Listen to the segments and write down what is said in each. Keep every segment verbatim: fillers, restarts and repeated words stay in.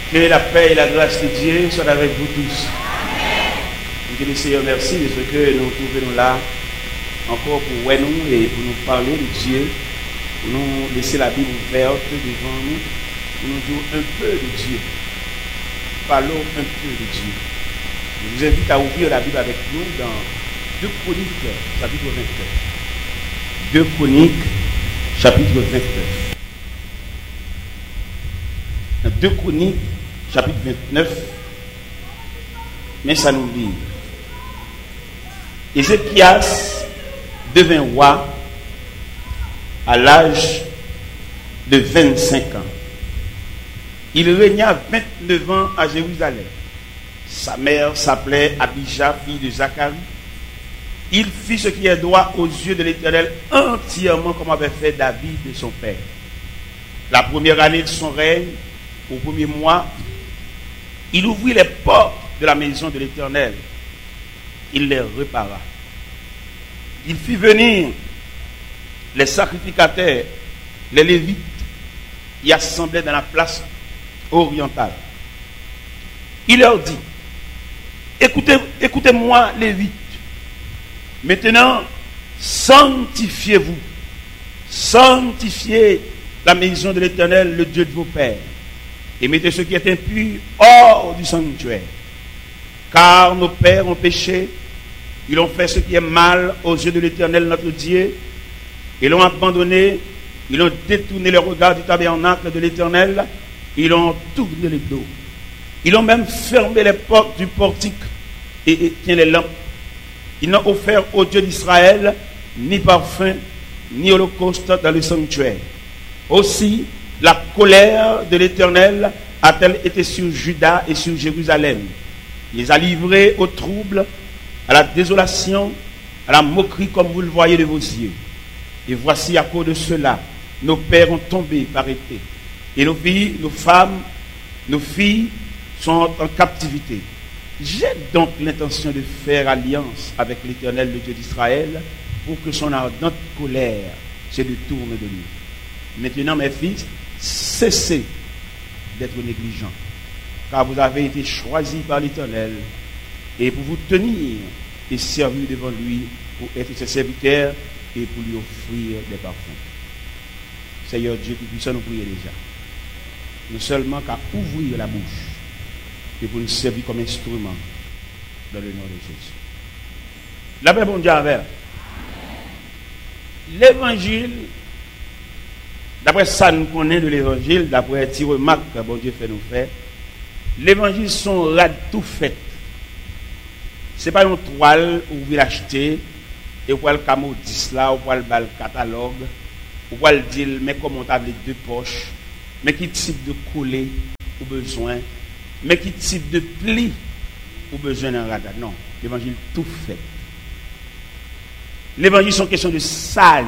Que la paix et la grâce de Dieu soient avec vous tous. Amen. Que le Seigneur merci de ce que nous trouvons là encore pour nous et pour nous parler de Dieu, pour nous laisser la Bible ouverte devant nous, pour nous dire un peu de Dieu. Parlons un peu de Dieu. Je vous invite à ouvrir la Bible avec nous dans deux Chroniques, chapitre vingt-neuf. deux Chroniques, chapitre vingt-neuf. deux Chroniques, chapitre vingt-neuf, mais ça nous dit. Ézéchias devint roi à l'âge de vingt-cinq ans. Il régna vingt-neuf ans à Jérusalem. Sa mère s'appelait Abija, fille de Zacharie. Il fit ce qui est droit aux yeux de l'Éternel entièrement comme avait fait David de son père. La première année de son règne, au premier mois, il ouvrit les portes de la maison de l'Éternel. Il les repara. Il fit venir les sacrificateurs, les Lévites, y assemblaient dans la place orientale. Il leur dit, écoutez, écoutez-moi, Lévites. Maintenant, sanctifiez-vous. Sanctifiez la maison de l'Éternel, le Dieu de vos pères. Et mettez ce qui est impur hors du sanctuaire. Car nos pères ont péché, ils ont fait ce qui est mal aux yeux de l'Éternel notre Dieu, ils l'ont abandonné, ils ont détourné le regard du tabernacle de l'Éternel, ils ont tourné le dos. Ils ont même fermé les portes du portique et éteint les lampes. Ils n'ont offert au Dieu d'Israël ni parfum, ni holocauste dans le sanctuaire. Aussi, la colère de l'Éternel a-t-elle été sur Juda et sur Jérusalem. Il les a livrés au trouble, à la désolation, à la moquerie comme vous le voyez de vos yeux. Et voici à cause de cela, nos pères ont tombé par épée. Et nos filles, nos femmes, nos filles sont en captivité. J'ai donc l'intention de faire alliance avec l'Éternel, le Dieu d'Israël, pour que son ardente colère se détourne de nous. Maintenant, mes fils, cessez d'être négligents, car vous avez été choisis par l'Éternel, et pour vous tenir et servir devant lui, pour être ses serviteurs et pour lui offrir des parfums. Seigneur Dieu Tout-Puissant, nous prions déjà. Nous seulement qu'à ouvrir la bouche et pour nous servir comme instrument dans le nom de Jésus. La paix, bon Dieu, avec. L'évangile, d'après ça nous connaît de l'évangile, d'après les petites remarques que bon Dieu fait nous faire, l'évangile sont rad tout fait. Ce n'est pas une toile où vous l'achetez et vous le camodis là, ou vous le catalogue, ou vous le dire, mais comment on a les deux poches, mais qui type de coller ou besoin, mais qui type de pli ou besoin d'un radar. Non, l'évangile tout fait. L'évangile sont question de sale.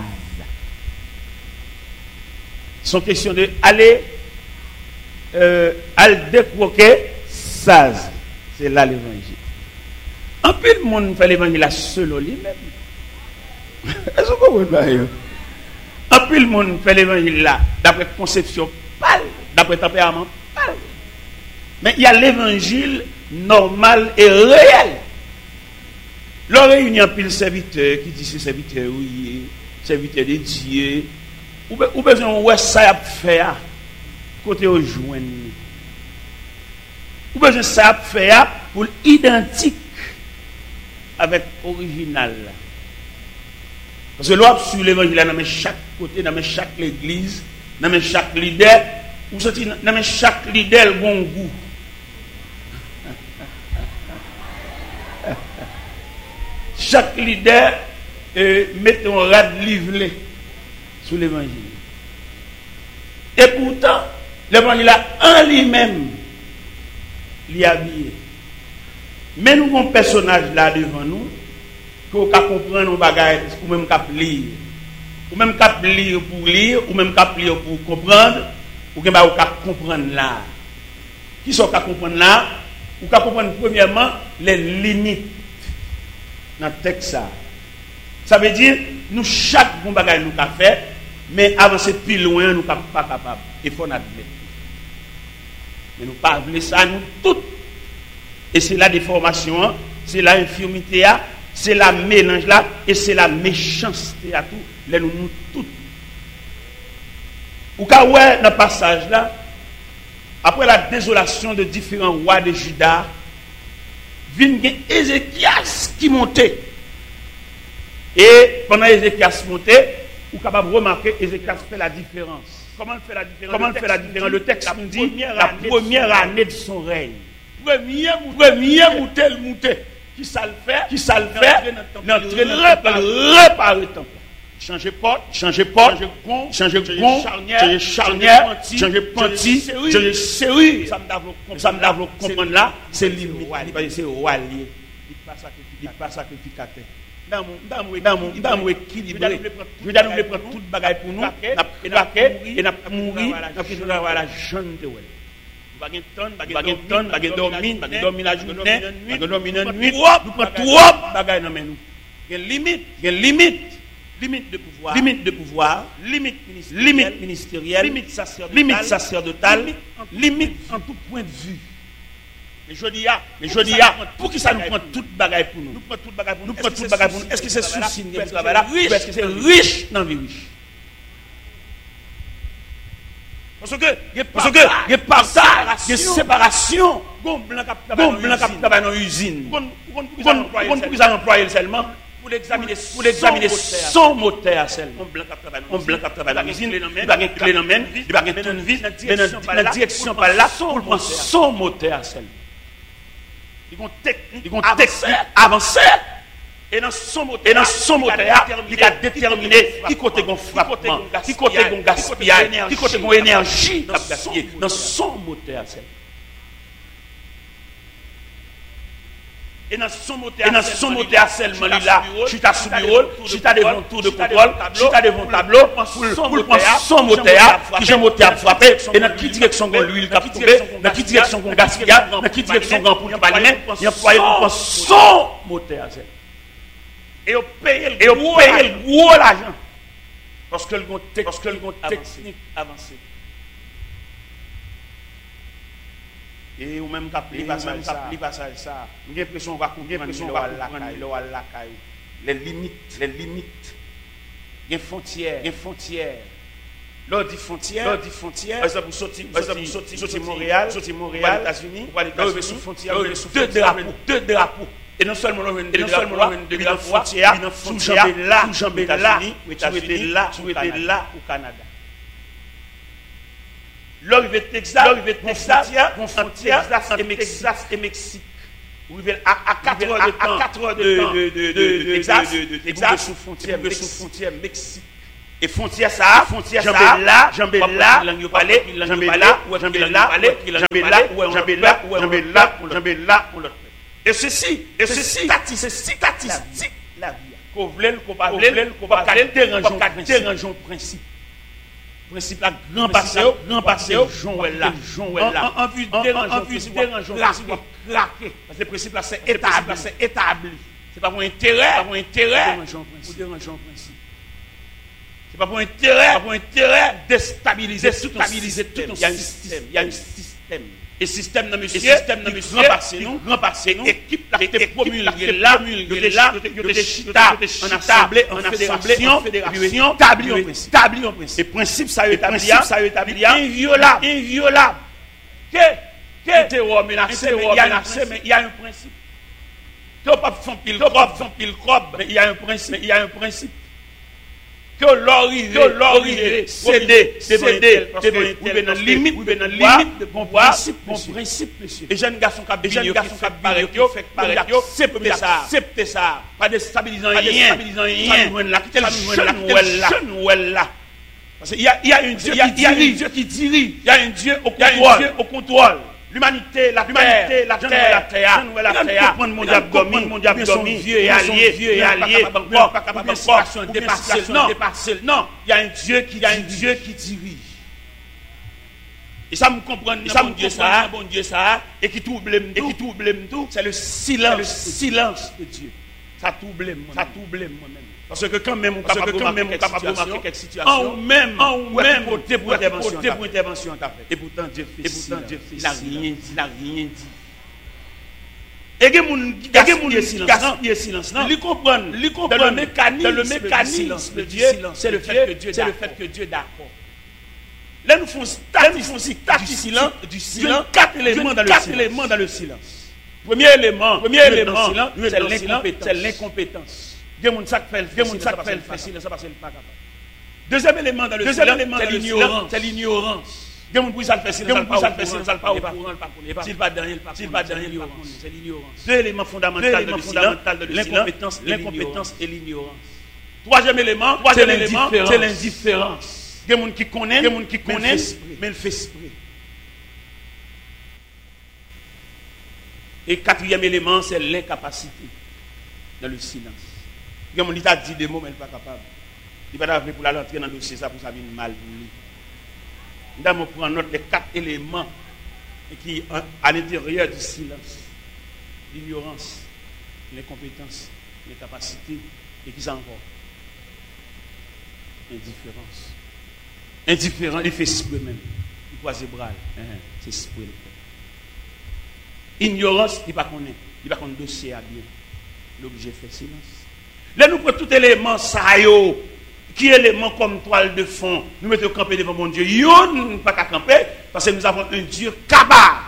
Sont question de aller euh, al décroquer saz. C'est là l'évangile. En plus le monde fait l'évangile à seul lui-même. Est-ce que vous comprenez? En plus le monde fait l'évangile là d'après conception pâle, d'après tempérament pâle. Mais il y a l'évangile normal et réel. Le réunion pile serviteur qui dit ce serviteur oui, serviteur de Dieu. Ou besoin ouais ça a faire côté au joindre. Ou besoin ça a faire pour identique avec original. Parce que l'on sur l'évangile dans chaque côté, dans chaque église, dans chaque leader, ou sorti dans chaque leader bon goût. Chaque leader euh, met un rad livré sur l'évangile. Et pourtant, l'évangile en lui-même, l'y habillé. Mais nous avons un personnage là devant nous, qu'on peut comprendre nos bagages, ou même qu'on lire. Ou même qu'on lire pour lire, ou même qu'on lire pour comprendre, ou qu'on peut comprendre là. Qui sont qu'on comprendre là? Ou qu'on comprendre premièrement les limites dans le texte. Ça. Ça veut dire, nous, chaque bon bagage nous avons fait, mais avancer plus loin, nous ne sommes pas capables. Il faut admettre. Mais nous pas voulons ça, nous toutes. Et c'est la déformation, c'est la infirmité, c'est la mélange là, et c'est la méchanceté à tout. Là, nous, nous toutes. Ou quand ouais, dans le passage là, après la désolation de différents rois de Juda, vient Ézéchias qui montait. Et pendant Ézéchias montait, vous êtes capable de remarquer Ézéchias fait la différence. Comment il fait la différence? Comment il fait la différence? Le texte nous dit la première année de son règne. Premier monté, le monté. Qui ça le fait? Qui ça le fait? L'entrée réparer le temple. Changer porte, changer porte, changer gond, changer gond, changer charnière, changer panti, changer serrure. Ça me doit comprendre là, c'est limite, c'est roi lié. Il pas sacrificateur. Dans mon dans mon dans mon dans mon équilibré. Je dois nous prendre toute bagaille pour nous, n'a paquet et n'a mourir, n'a plus avoir la jeune de ouais. Bagay ton, bagay ton, bagay dormir, bagay dormir la journée, bagay dormir la nuit. Nous prend trop bagay dans nous. Il y a limite, il y a limite. Limite de pouvoir, limite de pouvoir, limite ministérielle, limite, ministérielle, limite sacerdotale, limite, sacerdotale, limite, limite en tout point de vue. Mais je dis, mais je dis, pour qui ça nous prend toute bagaille pour nous? Nous prenons toute bagaille pour nous. Nous prenons toute bagaille pour nous. Est-ce que c'est souci de travail là? Est-ce que c'est riche dans la vie riche? Parce que, parce que, il y a partage, il y a séparation. Gon blanc qui travaille dans l'usine. Pourquoi ils ont employé seulement? Pour l'examiner, pour l'examiner son moteur seulement. On blanc qui travaille dans l'usine, il va gagner clé dans main, il va gagner tournevis, dans la direction par là, pour prendre son moteur seulement. Ils ont technique, ils ont technique avancée. Et dans son moteur, et dans son moteur, il a déterminé qui côté gon frappement, qui côté gon gaspillage, qui côté gon énergie dans son moteur seulement. Et dans son moteur, et dans son moteur seulement, là, je suis à sous bureau, je suis à devant tour de contrôle, je suis à devant tableau, pour prendre son moteur, qui j'ai moteur frappé, et dans qui direction qu'on l'huile qu'a trouvé, dans qui direction qu'on gaspillage, dans qui direction qu'on pour pas lui-même, il emploie pour prendre son moteur. Et on paye le gros l'argent. Parce que le technique avancée. Et ou même capli passage ça, passage ça. J'ai l'impression qu'on va comprendre les limites, les limites. Il y a frontières, il y a frontières. Lors dit frontières, lors dit frontières. Par exemple, sortir, par exemple, sortir, sortir Montréal, sortir Montréal, États-Unis, pour aller dans sous frontières, deux drapeaux, deux drapeaux. Et non seulement on deux drapeaux, deux frontières, sous jambes là, sous jambes là, aux États-Unis, là, sous là au Canada. L'arrivée de Texas, l'arrivée de Texas, frontière Texas et Mexique. À quatre heures de Texas, sous frontière Mexique. Et frontière ça, frontière ça, là, jambes là, jambes là, jambes là, jambes là, jambes là, jambes là, jambes là, jambes là, et ceci, et ceci, c'est statistique la vie. Qu'on voulait, qu'on pas voulait, qu'on pas dérangeons principe. Principe la grand passé, grand passé, Jean là, Jean là. En vue de dérangeons, dérangeons, craquer. Parce que le principe là c'est établi, c'est établi. C'est pas pour intérêt, pas pour intérêt, ou dérangeons principe. C'est pas pour intérêt, pas pour intérêt déstabiliser, stabiliser tout un système. Il y a un système. Et système dans monsieur, système dans monsieur, grand passé nous, grand passé nous, équipe la été promulguée là, promulguée là, de chita, en assemblée, en fédération, fédération, établi en principe, établi en principe. Et principe ça établi, ça établi, inviolable, inviolable. Que, que terror menacé, il y a menacé, mais il y a un principe. Que pas font pile crobe, font pile crobe, mais il y a un principe, il y a un principe. Que l'origine, que l'origine, céder, céder, parce que vous êtes dans limite, vous êtes dans limite de bon principe, bon principe, monsieur. Et jeunes garçons qui ont jeunes garçons qui ont parlé, qui ont fait parler, qui ont accepté ça, accepté ça, pas déstabilisant rien, déstabilisant rien. Là, quel jeune ou elle là. Parce qu'il y a, il y a un Dieu, il y a un Dieu qui dirige, il y a un Dieu au contrôle, au contrôle. L'humanité, la terre, la terre, la terre, la terre, prendre mon abdomen, mon abdomen, vieux et allié, vieux et allié, pas capable de situation dépasser, non, dépasser, non, il y a un Dieu qui, il y a un Dieu qui dirige. Et ça me comprend, ça me dit ça, bon Dieu ça, et qui trouble, et qui trouble tout, c'est le silence, le silence de Dieu. Ça trouble moi. Ça trouble moi-même. Parce que quand même on Parce capable que quand même on de capable de remarquer remarquer quelques quelques situations, situations, en ou même, en ou ouais, même, côté pour ouais, intervention, côté t'as pour fait. intervention, t'as fait. Et pourtant Dieu fait Et pourtant silence. Dieu fait Il n'a silence. rien dit. Il n'a rien dit. Et il y a des gens qui gaspillent silence. Gaspiller silence. Ils comprennent. Ils Dans le comprennent mécanisme, dans le du mécanisme silence de de Dieu, Dieu, c'est le fait que Dieu c'est le d'accord. fait que Dieu est d'accord. Là, nous faisons Statistique statistique du silence, du Dieu silence. a quatre éléments dans le quatre silence. éléments dans le silence. Premier élément, Premier Dieu est élément, dans le silence, Dieu est c'est dans le silence, l'incompétence. c'est l'incompétence. Il y a des gens qui fait Il y a des gens qui silence, fait fait le silence, silence, ça parce qu'elle n'est pas capable. Deuxième élément dans le Deuxième silence, élément c'est dans le l'ignorance. silence, C'est l'ignorance. Il y a des gens qui fait silence, Il y a des gens qui ça fait silence, ça pas au pas courant, pas connaît. S'il pas derrière, s'il pas derrière, c'est l'ignorance. Deux éléments fondamentaux Deux de éléments le fondamentaux de silence, le l'incompétence, silence, l'incompétence et l'ignorance. Troisième élément, C'est troisième élément, l'indifférence. c'est l'indifférence. Il y a des gens qui connaissent, Il y a des gens qui mais connaissent, mais ils fait esprit. Et quatrième élément, c'est l'incapacité dans le silence. Il y a des gens qui t'a dit des mots, mais il n'est pas capable. Il va pas pour la rentrer dans le dossier, ça pour ça vient mal pour lui. Nous allons prendre note des quatre éléments qui à l'intérieur du silence. L'ignorance, l'incompétence, l'incapacité, et qui s'en encore. Indifférence. Indifférent, il fait esprit même. Il croise les bras. C'est esprit. Ignorance, il ne connaît pas. Il ne connaît pas le dossier à bien. L'objet fait silence. Là, nous prenons tout élément, ça y est, qui est élément comme toile de fond. Nous mettons camper devant mon Dieu. Yo, nous ne pas qu'à camper, parce que nous avons un Dieu capable.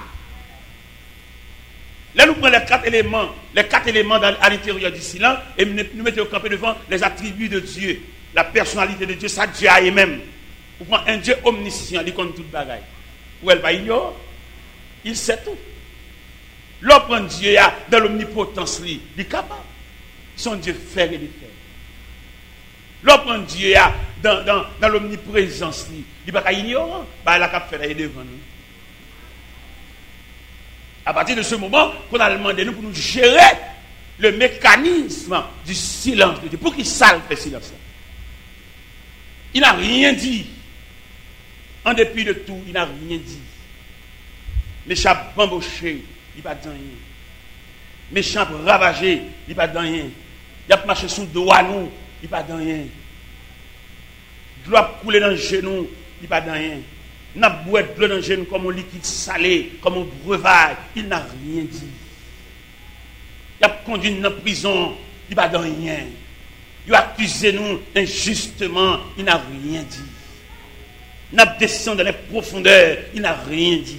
Là, nous prenons les quatre éléments, les quatre éléments dans, à l'intérieur du silence, et nous, nous mettons camper devant les attributs de Dieu, la personnalité de Dieu, ça Dieu a même. Vous prenez un Dieu omniscient, il connaît toute bagaille. Ou elle va ignorer, il sait tout. L'autre Dieu dans l'omnipotence, il est capable. Son Dieu fait et défait. L'autre Dieu dans, dans, dans l'omniprésence, il n'est pas ignorant. Bah, il a qu'à faire devant nous. À partir de ce moment, qu'on a demandé nous pour nous gérer le mécanisme du silence de Dieu. Pour qu'il salve le silence. Il n'a rien dit. En dépit de tout, il n'a rien dit. Méchant bamboché, il n'a pas dit rien. Méchant ravagé, il n'a pas dit rien. Il a marché sous le dos à nous, il n'a pas dit rien. De l'eau a coulé dans le genou, il n'a pas dit rien. Il n'a pas boire de l'eau dans le genou comme un liquide salé, comme un breuvage, il n'a rien dit. Il a conduit nous en prison, il n'a pas dit rien. Il a accusé nous injustement, il n'a rien dit. Il a descendu dans les profondeurs, il n'a rien dit.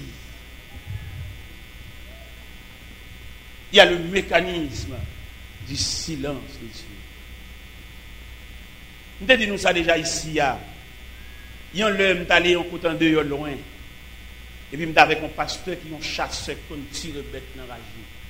Il y a le mécanisme du silence de Dieu. Nous dit nous ça déjà ici. Il y a un l'homme qui allé en côté de loin. Et puis, avec un pasteur qui ont chassé qui ont tiré bête dans la rage.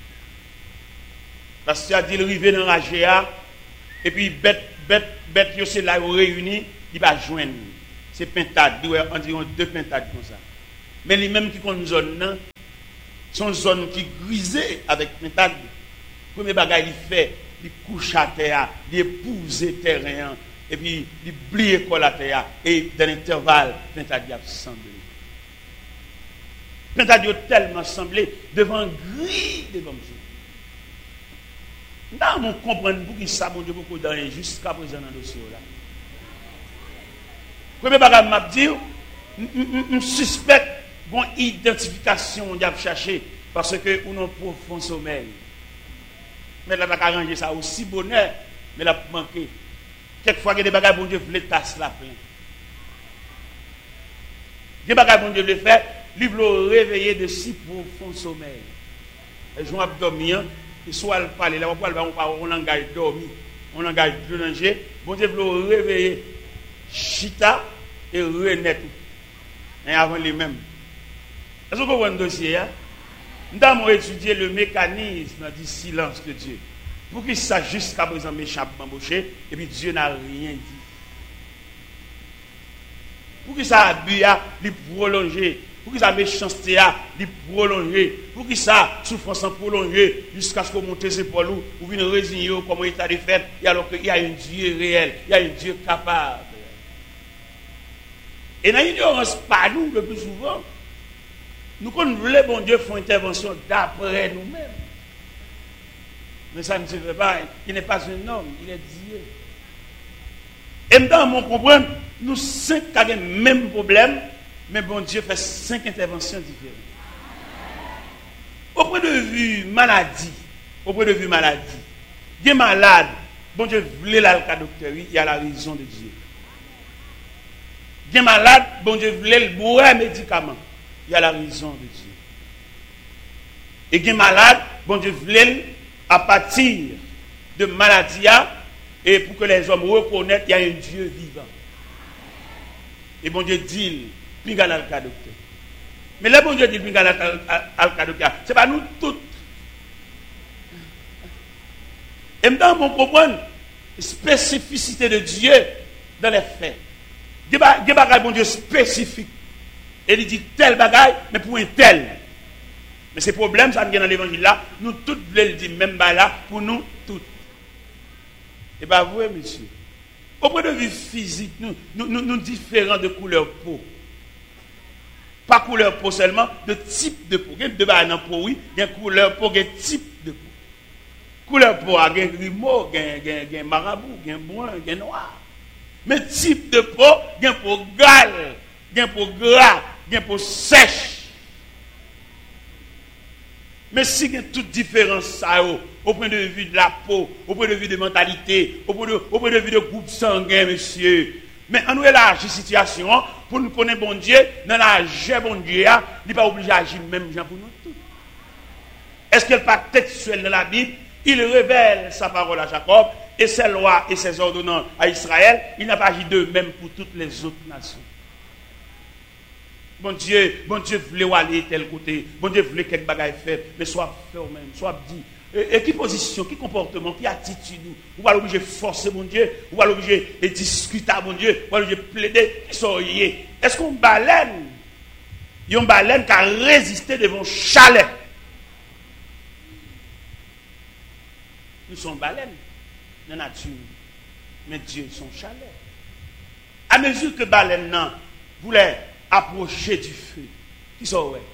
Le pasteur a dit il arrive dans la rage. Et puis, bête, bête, bête, c'est là où réunis, il va joindre. C'est pentade, on dit deux pentades comme ça. Mais les mêmes qui ont une zone, sont une zone qui grisée avec pentade. Le premier bagage il fait, il couche à terre, il épouse le terrain, et puis il plie la terre, et dans l'intervalle, pentade a semblé. Pentade a tellement semblé devant gris devant Dieu. Nous on comprend pour ça, mon Dieu, beaucoup d'années jusqu'à présent dans le dossier là. Premier bagage m'a dit, je suspecte une identification on a cherché parce que on a un profond sommeil. Mais là, on a arrangé ça aussi bonheur, mais là, manqué. Quelquefois, il y a des bagages, bon Dieu, voulait tasser la plein. Des bagages, bon Dieu, le fait, lui veut réveiller de si profond sommeil. Et je vais dormir, et soit le parler, là, on parle, on engage dormir, on engage de danger, bon Dieu veut réveiller chita et renaître. Et avant les mêmes. Est-ce que vous voyez un dossier? Nous avons étudié le mécanisme du silence de Dieu. Pour qu'il sache jusqu'à présent méchant embauché, et puis Dieu n'a rien dit. Pour qu'il ça abus à lui prolonger, pour qu'il ça méchanceté à lui prolonger, pour qu'il ça souffrance prolonger jusqu'à ce qu'on monte ses épaules ou vienne résigner comme état de fait, et alors qu'il y a un Dieu réel, il y a un Dieu capable. Et dans l'ignorance, pas nous le plus souvent, nous, quand nous voulons, bon Dieu, faire intervention d'après nous-mêmes. Mais ça ne se fait pas. Il n'est pas un homme, il est Dieu. Et maintenant, on comprend, nous cinq avons le même problème, mais bon Dieu fait cinq interventions différentes. Au point de vue maladie, au point de vue maladie, il est malade, bon Dieu voulait là le cas docteur, il y a la raison de Dieu. Il est malade, bon Dieu voulait le boire médicament, il y a la raison de Dieu. Et il est malade, bon Dieu voulait à partir de maladie, et pour que les hommes reconnaissent qu'il y a un Dieu vivant. Et bon Dieu dit, puis il y a le cas docteur. Mais là, bon Dieu dit, puis il y a le cas docteur. Ce n'est pas nous tous. Et maintenant, on comprend la spécificité de Dieu dans les faits. Il y a des bagages, bon Dieu, spécifiques. Et il dit tel bagaille, mais pour un tel. Mais ces problèmes, ça nous dans l'évangile là, nous tous voulons le dire, même là, pour nous tous. Et bien, vous, monsieur, au point de vue physique, nous, nous, nous, nous différents de couleur peau. Pas couleur peau seulement, de type de peau. Il y a deux bagages dans peau, oui, il y a couleur peau, il y a type de peau. Couleur peau, il y a grimaud, il y a marabout, il y a brun, il y a noir. Mais type de peau, il y a peau gale, il y a peau gras, il y a peau sèche. Mais si il y a toute différence, ça, au point de vue de la peau, au point de vue de mentalité, au point de, au point de vue de groupe sanguin, monsieur. Mais on nous élargit la situation pour nous connaître bon Dieu, dans la jeu bon Dieu, il n'est pas obligé d'agir même gens pour nous tous. Est-ce qu'il n'est pas textuel dans la Bible? Il révèle sa parole à Jacob et ses lois et ses ordonnances à Israël. Il n'a pas agi de même pour toutes les autres nations. Bon Dieu, bon Dieu voulait aller tel côté, bon Dieu voulait quelque bagaille fait, mais soit fait au même, soit dit. Et, et qui position, qui comportement, qui attitude, ou va l'obliger forcer mon Dieu, ou va l'obliger de discuter mon Dieu, ou va l'obliger plaider, qui sont liés. Est-ce qu'on baleine? Il y a une baleine qui a résisté devant chalet. Nous sommes baleines dans la nature, mais Dieu son chalet. À mesure que baleine non voulait approcher du feu, qui sont ouais.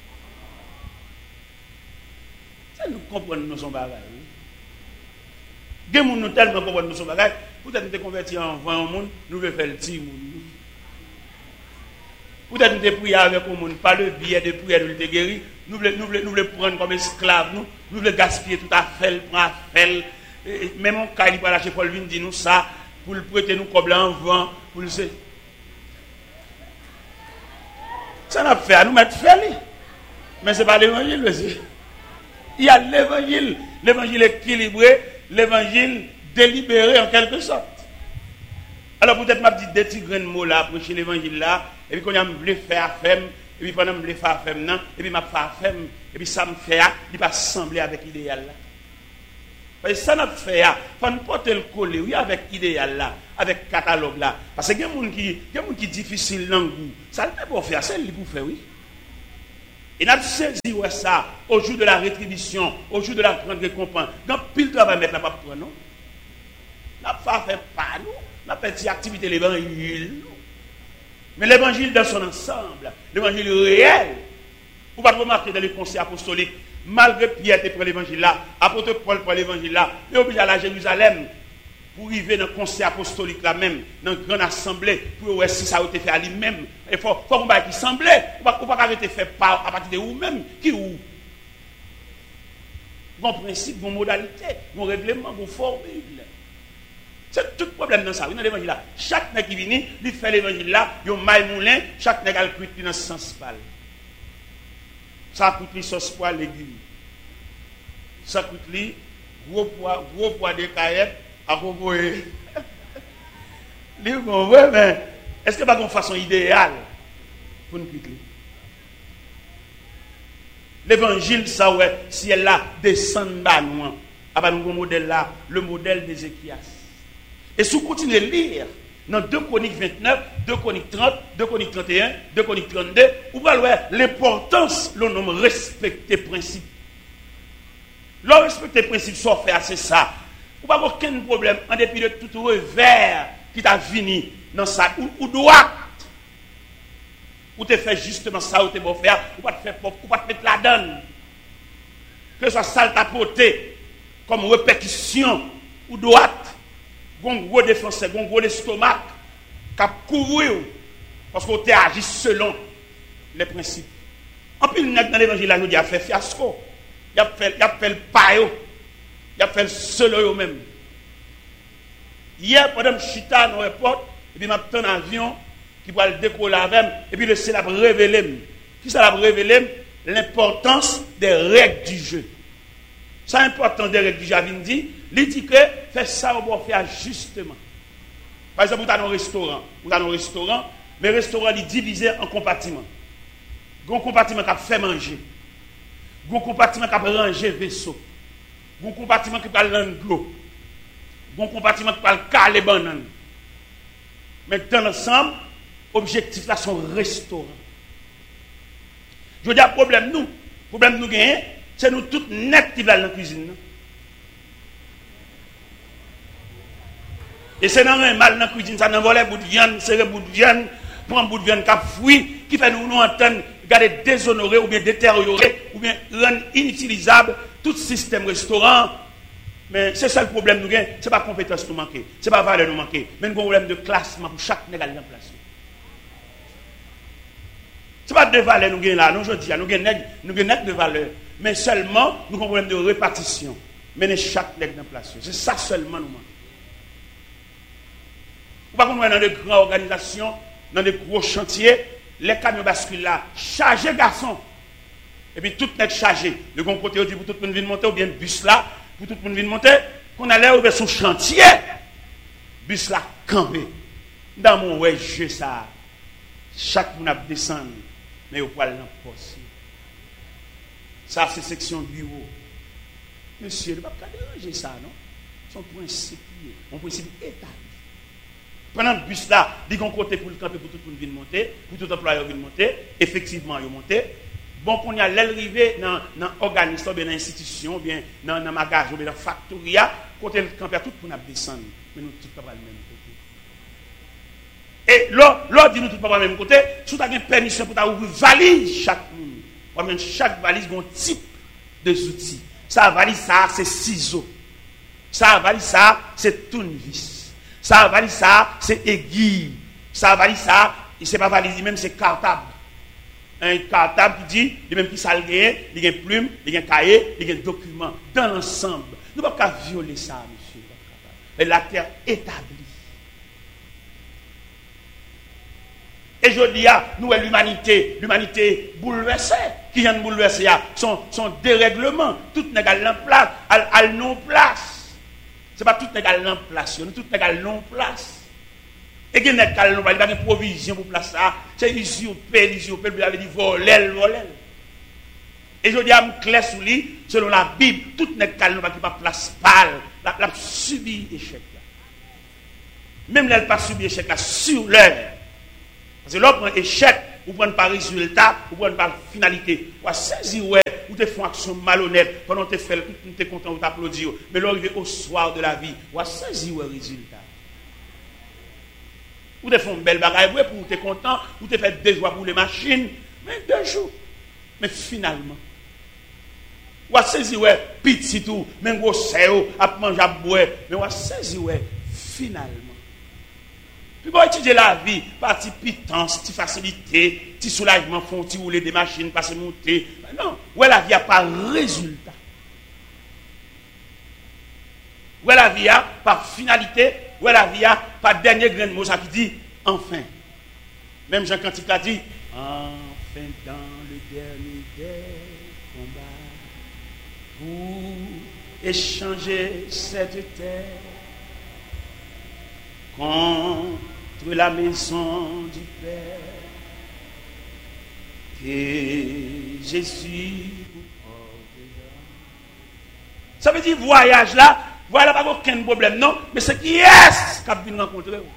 Ça nous comprenons nous sommes bagages. Des gens nous tellement comprennent nous sommes bagages. Peut-être nous sommes convertis en vingt monde, nous voulons faire le petit monde. Peut-être nous sommes priés avec le monde, pas le billet de prière de nous guérir. Nous voulons, nous, voulons, nous voulons prendre comme esclaves, nous, nous voulons gaspiller tout à fait, prendre à faire. Même en cas, il va lâcher Paul Vin dit nous ça, pour le prêter nous comme en vent, pour le. Ça n'a pas fait à nous mettre fait. Mais ce n'est pas l'évangile, monsieur. Il y a l'évangile, l'évangile équilibré, l'évangile délibéré en quelque sorte. Alors peut-être m'a dit des petits grains de mots là, prêcher l'évangile là, et puis quand on voulu faire femme, et puis pendant que je voulais faire femme, non, et puis m'a fait femme, et puis ça me fait, il va sembler avec l'idéal là. Parce que ça n'a pas fait, il faut nous porter le collet, oui, avec l'idéal là, avec le catalogue là. Parce que il y a des gens qui, qui difficile dans le goût. Ça ne peut pas faire, c'est lui pour faire, oui. Et nous avons saisi ouais, ça au jour de la rétribution, au jour de la grande récompense. Dans pile de travail, mettre la pape pour nous. Nous n'avons pas fait pas nous, nous avons fait cette activité de l'évangile. Mais l'évangile dans son ensemble, l'évangile réel, vous pouvez remarquer dans les conseils apostoliques, malgré Pierre qui prend l'évangile là, apôtre Paul prend l'évangile là, il est obligé d'aller à Jérusalem pour arriver dans le conseil apostolique là même, dans une grande assemblée, pour voir si ça a été fait à lui-même. Il faut qu'on va qui semblait, on ne peut pas arrêter fait par à partir de vous-même, qui ou. Bon principe, bon modalité, bon règlement, bon formule. C'est tout le problème dans ça. Dans l'évangile là, chaque nègre qui vient, il fait l'évangile là, il y a un maille moulin, chaque nègre a le cuit dans ce sens pâle. Ça coûte les sauce poids légumes. Ça coûte les gros poids, gros poids de caillettes à proposer. Les bon, ouais, mais est-ce que pas une façon idéale pour nous quitter? L'évangile, ça ouais, si elle là descend bas loin, à nous modèle là, le modèle d'Ézéchias. Et si vous continuez à lire dans deux Chroniques vingt-neuf, deux Chroniques trente, deux Chroniques trente et un, deux Chroniques trente-deux, vous voyez l'importance, le nom respecter principe. Le respecter principe, soit fait c'est ça. Vous n'avez aucun problème en dépit de tout revers qui t'a venu dans ça, ou, ou droit. Ou te fait justement ça, ou te bon faire, ou pas te faire pauvre, ou pas te mettre la donne. Que ce soit sale ta portée. comme répétition ou droite, un gros défenseur, un gros estomac, qui a couru parce qu'on t'a agi selon les principes. En plus, dans l'évangile, là, nous dit, il a fait fiasco, il a fait, il a fait le paio, il a fait le solo même. Hier, pendant que je suis dans l'aéroport, et puis je un avion qui va le décoller avec, et puis le ciel a révélé. Qui ça a révélé? L'importance des règles du jeu. Ça, l'importance des règles du jeu, il dit, il dit que fait ça, on va faire justement. Par exemple, vous avez un restaurant, vous avez un restaurant, mais le restaurant est divisé en compartiments. Il y a un compartiment qui a fait manger. Il y a un compartiment qui a rangé vaisseau. Il y a un compartiment qui a l'eau. Il y a un compartiment qui a caler banane. Mais dans l'ensemble, l'objectif là, c'est un restaurant. Je veux dire, le problème nous, le problème nous gagnons, c'est nous tous net qui dans la cuisine. Et c'est dans un mal dans la cuisine, ça n'envole un bout de viande, c'est un bout de viande, prend un bout de viande qui a fouillé, qui fait nous nous entendre, garder déshonorer ou bien détériorer, ou bien rendre inutilisable tout système restaurant. Mais c'est ça le problème nous gagnons, ce n'est pas compétence nous manquer, ce n'est pas valeur nous manquer, mais un problème de classement pour chaque négal en place. Ce n'est pas de valeur nous gagnons là, nous je dis, nous gagnons de valeur, mais seulement nous avons un problème de répartition. Mener chaque négal en place. C'est ça seulement nous manquons. Ou pas qu'on est dans de grandes organisations, dans de gros chantiers, les camions basculent là, chargés garçons. Et puis tout est chargé. Le bon côté, on dit pour tout le monde venir monter, ou bien bus là, pour tout le monde venir monter, qu'on allait ouvrir son chantier, bus là, campé. Dans mon ouais, jeu ça, chaque monde a descendu, mais au poil dans le poste. Ça, c'est section bureau. Monsieur, il ne va pas déranger ça, non? Son principe, mon principe établi. Pendant le bus là, il y a un côté pour le camper pour tout le monde venir monter, pour tout employé venir monter, effectivement, il monter. Bon, qu'on y a l'arrivée dans l'organisme, dans l'institution, bien dans le magasin, dans la factoria, côté le camper, tout le monde descendre. Mais nous, tout pas le même côté. Et l'autre dit nous, tout pas le même côté, si tu as une permission pour ouvrir valise chaque monde, chaque valise a un type de outils. Ça, valise, ça, c'est ciseaux. Ça, valise, ça, c'est tournevis. Ça valise ça, c'est aiguille. Ça valise ça, c'est pas valise, même c'est cartable. Un cartable qui dit, il même qui s'algue, il y a une plume, il y a un cahier, il y a un document. Dans l'ensemble, nous ne pouvons pas violer ça, monsieur. Et la terre établie. Et je dis, nous, l'humanité, l'humanité bouleversée, qui vient de bouleverser, son, son dérèglement, tout n'est qu'à l'emplace, à non-place. Ce n'est pas tout égal en place, nous tout égal en place. Et il y a une provision pour place ça. C'est usurpé, usurpé, vous avez dit voler, voler. Et je dis à me clair sous lui, selon la Bible, tout n'est qu'à qui pas place pâle, la, la subi échec. Même là, elle pas subi échec là, sur l'heure. Parce que là, on prend échec, vous prenez par résultat, vous prenez par finalité. Vous saisir, ouais. Ou te font action malhonnête, pendant que tu fais, tu es content, ou t'applaudis. Mais l'arrivée au soir de la vie, ou à saisir le résultat. Ou te font une belle bagaille, pour tu es content, ou te fait deux jours pour les machines, mais deux jours. Mais finalement, ou à saisir, ouais, petit tout, même gros séo, à manger, à boire, mais ou à saisir, ouais, finalement. Puis pour étudier la vie, partie pitance, petite facilité, petit soulagement, font petit rouler des machines, passer monter. Non, où la vie a pas résultat. Où la vie a pas finalité, où la vie a pas dernier grain de mot, ça qui dit enfin. Même Jean Cantique a dit enfin dans le dernier des combats pour échanger cette terre contre la maison du Père. Et Jésus. Ça veut dire voyage là, voilà pas aucun problème, non, mais c'est qui est-ce qui a venu rencontrer vous?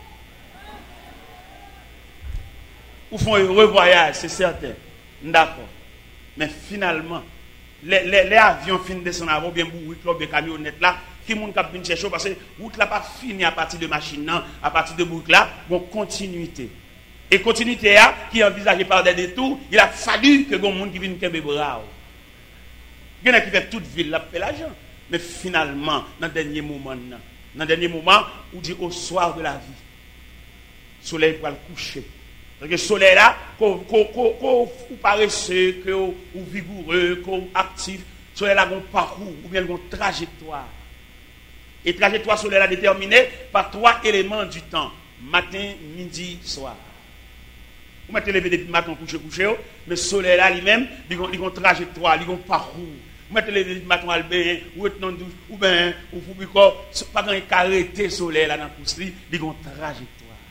Ou font un heureux voyage, c'est certain. D'accord. Mais finalement, les, les, les avions finissent de descendre avant, bien bourrés, club de camionnettes là, qui moun k'ap vinn chercher parce que route là pas fini à partir de machine non, à partir de boucle là, bon continuité. Et continuité là qui est envisagée par des détours, il a fallu que gon monde qui vienne kembe bras. Il y en a qui fait toute ville là fait l'argent. Mais finalement, dans le dernier moment, dans le dernier moment, on dit au soir de la vie, le soleil va le coucher. Parce que le soleil là, qu'on paresseux, qu'on vigoureux, qu'on actif, le soleil là a un parcours ou bien une trajectoire. Et la trajectoire solaire est déterminée par trois éléments du temps. Matin, midi, soir. Vous mettez lever depuis matin, coucher, coucher, mais le soleil là lui-même, il a une trajectoire, il a un parcours. Vous mettez lever depuis matin, albin, ou être dans douche, ou bien, ou vous pas quand il arrêté le soleil là dans le pouce, il a une trajectoire.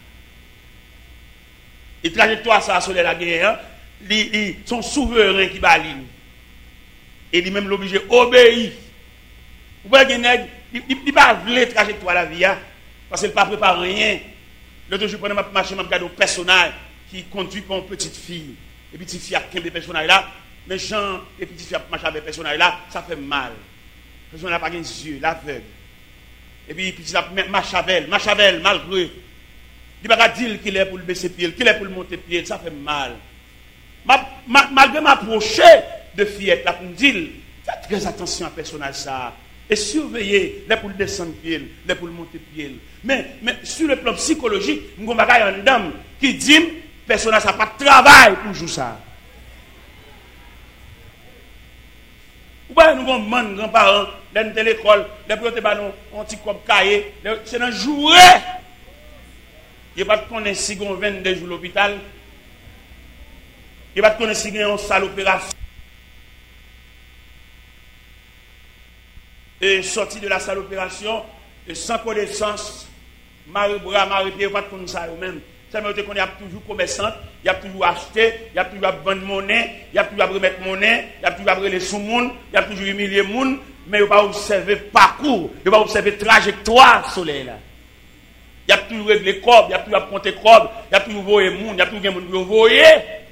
Et la trajectoire, ça, le soleil là, il son souverain qui va l'île. Et lui-même l'obligé d'obéir. Vous voyez, il ne pas la trajectoire de la vie, parce qu'il ne pas préparé rien. L'autre jour, pendant ma marché, je regarde un personnage qui conduit pour une petite fille. Et petite fille a quinze personnages là. Mais Jean et petite fille a marché avec personnage là, ça fait mal. Le personnage n'a pas les yeux, l'aveugle. Et puis, petite fille marche avec elle, marche avec elle, malgré. Il ne va pas dire qu'il est pour le baisser pied, qu'il est pour le monter pied, ça fait mal. Ma, ma, malgré m'approcher de fillette là pour me dire, faites très attention à ce personnage ça. Et surveiller les pour le descendre pied, les pour le monter pied. Mais, mais sur le plan psychologique, nous avons une dame qui dit, personnage n'a pas de travail pour jouer ça. Ou bien nous avons des grands-parents, les de l'école, les pour un petit cop cahier, c'est un jouet. Il n'y a pas de connaître si on vingt-deux jours à l'hôpital. Il n'y a pas de connaître si on a une salle d'opération. Et sorti de la salle d'opération, sans connaissance, marie-bras, marie-pied, pas de connaître ça eux-mêmes. Ça veut dire qu'on a toujours commerçant, il y a toujours acheté, il y a toujours vendre monnaie, il y a toujours remettre monnaie, il y a toujours après les sous-monde, il y a toujours humilier les gens, mais il ne va pas observer parcours, il va observer trajectoire soleil là. Il y a toujours réglé corps, il y a toujours compter corps, il y a toujours voyer les gens, il y a toujours des gens qui voyer.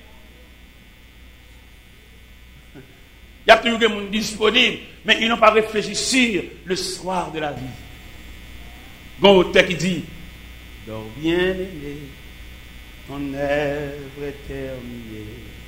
Il y a toujours des gens disponibles, mais ils n'ont pas réfléchi sur le soir de la vie. Bon, auteur qui dit, dors bien aimé, ton œuvre est terminée.